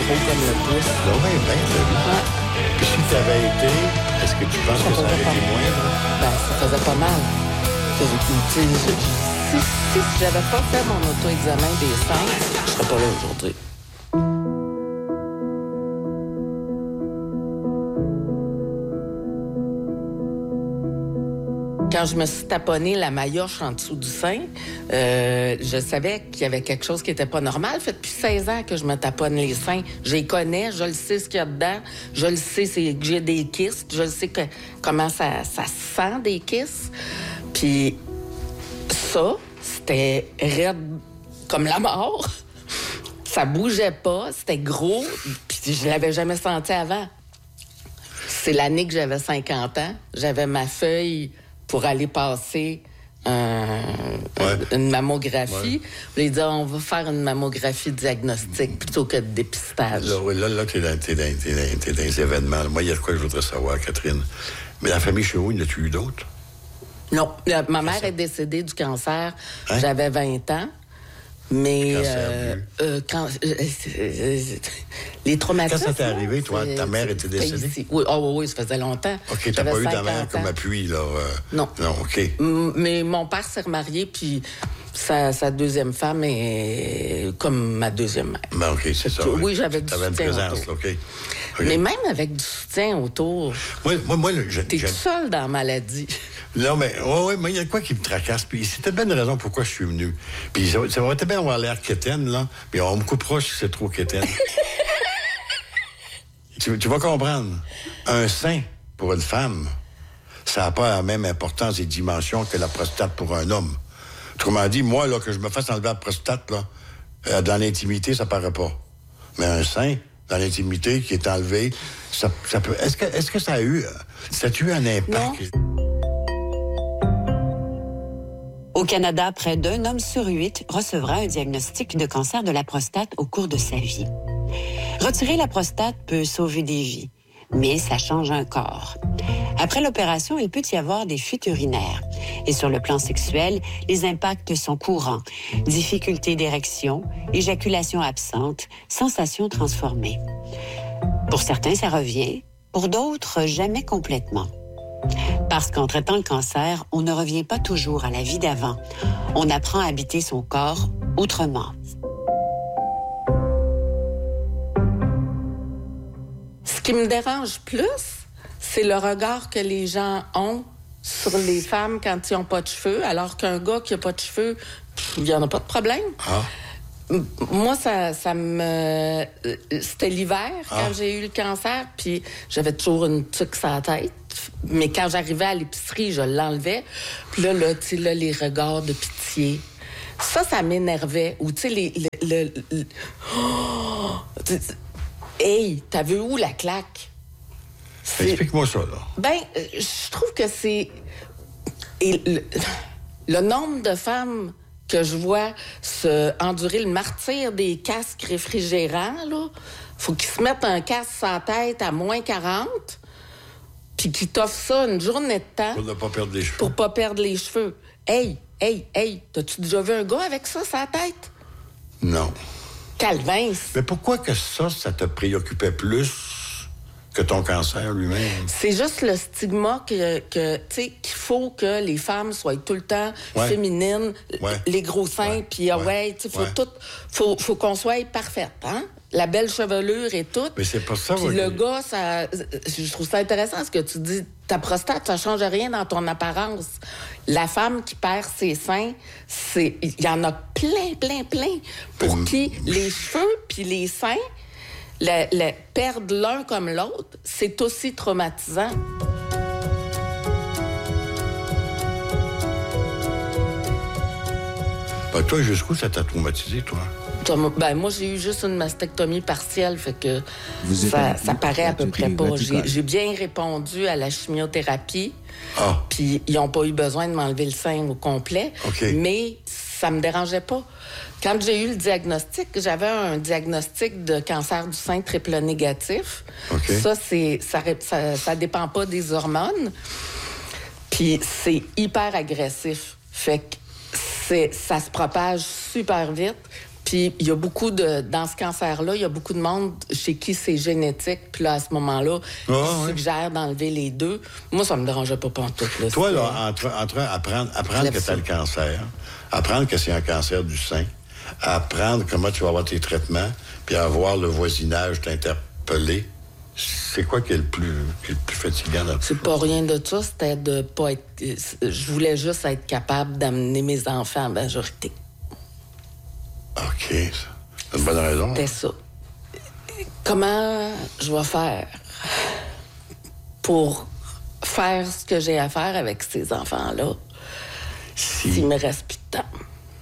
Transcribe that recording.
gros comme le pouce. Oui, bien, Ouais. Puis si tu avais été, est-ce que tu penses que ça aurait été moindre? Ben, ça faisait pas mal. Si j'avais pas fait mon auto-examen des seins, je serais pas là aujourd'hui. Quand je me suis taponnée la maillotche en dessous du sein, je savais qu'il y avait quelque chose qui était pas normal. Ça fait depuis 16 ans que je me taponne les seins. Je les connais, je le sais ce qu'il y a dedans. Je le sais que j'ai des kystes. Je le sais comment ça se sent, des kystes. Puis ça, c'était raide comme la mort. Ça bougeait pas, c'était gros. Puis je l'avais jamais senti avant. C'est l'année que j'avais 50 ans. J'avais ma feuille pour aller passer une mammographie. Ouais. Ils disaient, on va faire une mammographie diagnostique plutôt que de dépistage. Là t'es dans les événements. Moi, il y a de quoi que je voudrais savoir, Catherine. Mais la famille chez vous, y en a-tu eu d'autres? Non. Ma mère est décédée du cancer. Hein? J'avais 20 ans. Mais les traumatismes... Quand ça t'est arrivé, toi, ta mère était décédée? Ici. Oui, ça faisait longtemps. OK, t'as pas eu ta mère comme appui, là? Non. Non, OK. Mais mon père s'est remarié, puis sa deuxième femme est comme ma deuxième mère. Ben, OK, c'est ça. Oui, j'avais du soutien une présence, autour. OK. Mais même avec du soutien autour, moi t'es tout seul dans la maladie. Non, mais mais il y a quoi qui me tracasse. Puis c'était bien une raison pourquoi je suis venu. Puis ça va être bien avoir l'air quétaine, là. Puis on me coupera si c'est trop quétaine. tu vas comprendre. Un sein, pour une femme, ça n'a pas la même importance et dimension que la prostate pour un homme. Autrement dit, moi, là, que je me fasse enlever la prostate, là, dans l'intimité, ça paraît pas. Mais un sein, dans l'intimité, qui est enlevé, ça peut... Est-ce que ça a eu un impact? Non. Au Canada, près d'1 homme sur 8 recevra un diagnostic de cancer de la prostate au cours de sa vie. Retirer la prostate peut sauver des vies, mais ça change un corps. Après l'opération, il peut y avoir des fuites urinaires. Et sur le plan sexuel, les impacts sont courants. Difficulté d'érection, éjaculation absente, sensation transformée. Pour certains, ça revient. Pour d'autres, jamais complètement. Parce qu'en traitant le cancer, on ne revient pas toujours à la vie d'avant. On apprend à habiter son corps autrement. Ce qui me dérange plus, c'est le regard que les gens ont sur les femmes quand ils n'ont pas de cheveux, alors qu'un gars qui n'a pas de cheveux, il n'y en a pas de problème. Ah. Moi, ça me... C'était l'hiver, quand j'ai eu le cancer, puis j'avais toujours une tuque sur la tête. Mais quand j'arrivais à l'épicerie, je l'enlevais. Puis là, les regards de pitié. Ça m'énervait. Ou, tu sais, Hey, t'as vu où la claque? Explique-moi ça, là. Ben, je trouve que c'est... Et le nombre de femmes que je vois endurer le martyre des casques réfrigérants, là, faut qu'ils se mettent un casque sur la tête à moins 40, puis qu'ils t'offrent ça une journée de temps. Pour ne pas perdre les cheveux. Pour pas perdre les cheveux. Hey, t'as-tu déjà vu un gars avec ça sur la tête? Non. Calvin. Mais pourquoi que ça te préoccupait plus que ton cancer lui-même? C'est juste le stigma que tu sais, qu'il faut que les femmes soient tout le temps féminines, les gros seins, puis tu sais, faut qu'on soit parfaite, hein? La belle chevelure et tout. Mais c'est pas ça. Puis le gars, je trouve ça intéressant ce que tu dis. Ta prostate, ça change rien dans ton apparence. La femme qui perd ses seins, il y en a plein, pour qui les cheveux puis les seins, perdre l'un comme l'autre, c'est aussi traumatisant. Ben, toi, jusqu'où ça t'a traumatisé, toi? Ben, moi, j'ai eu juste une mastectomie partielle, fait que ça paraît à peu près pas. J'ai bien répondu à la chimiothérapie, puis ils n'ont pas eu besoin de m'enlever le sein au complet, mais ça me dérangeait pas. Quand j'ai eu le diagnostic, j'avais un diagnostic de cancer du sein triple négatif. Ça dépend pas des hormones, puis c'est hyper agressif. Fait que ça se propage super vite. Puis il y a beaucoup dans ce cancer-là, il y a beaucoup de monde chez qui c'est génétique. Puis là, à ce moment-là, ils suggèrent d'enlever les deux. Moi, ça me dérangeait pas pantoute. Là, toi, là, entre apprendre que tu as le cancer, apprendre que c'est un cancer du sein, apprendre comment tu vas avoir tes traitements, puis avoir le voisinage t'interpeller, c'est quoi qui est le plus fatigant dans tout ça? C'est pas rien de ça, c'était de pas être... Je voulais juste être capable d'amener mes enfants à la majorité. OK, c'est une bonne raison. C'était ça. Comment je vais faire pour faire ce que j'ai à faire avec ces enfants-là s'il me reste plus